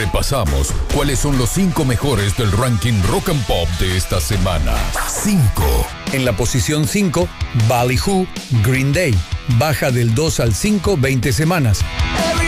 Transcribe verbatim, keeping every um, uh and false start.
repasamos cuáles son los cinco mejores del ranking Rock and Pop de esta semana. cinco. En la posición cinco, Ballyhoo, Green Day. Baja del dos al cinco, veinte semanas.